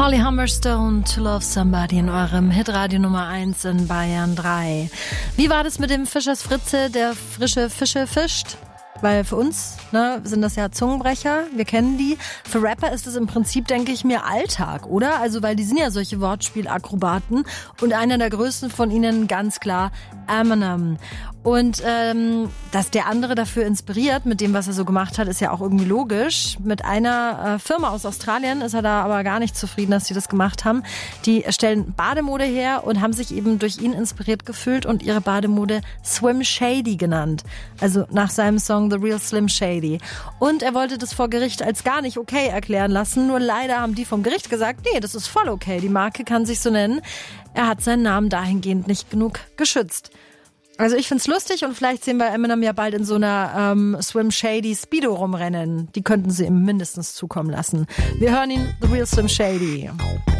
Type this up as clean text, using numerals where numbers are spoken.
Holly Humberstone, To Love Somebody in eurem Hitradio Nummer 1 in Bayern 3. Wie war das mit dem Fischers Fritze, der frische Fische fischt? Weil für uns sind das ja Zungenbrecher, wir kennen die. Für Rapper ist es im Prinzip, denke ich mir, Alltag, oder? Also weil die sind ja solche Wortspielakrobaten und einer der größten von ihnen ganz klar Eminem. Und dass der andere dafür inspiriert mit dem, was er so gemacht hat, ist ja auch irgendwie logisch. Mit einer Firma aus Australien ist er da aber gar nicht zufrieden, dass sie das gemacht haben. Die stellen Bademode her und haben sich eben durch ihn inspiriert gefühlt und ihre Bademode Swim Shady genannt. Also nach seinem Song The Real Slim Shady. Und er wollte das vor Gericht als gar nicht okay erklären lassen. Nur leider haben die vom Gericht gesagt, nee, das ist voll okay. Die Marke kann sich so nennen. Er hat seinen Namen dahingehend nicht genug geschützt. Also ich find's lustig und vielleicht sehen wir Eminem ja bald in so einer Swim Shady Speedo rumrennen. Die könnten sie ihm mindestens zukommen lassen. Wir hören ihn, The Real Slim Shady.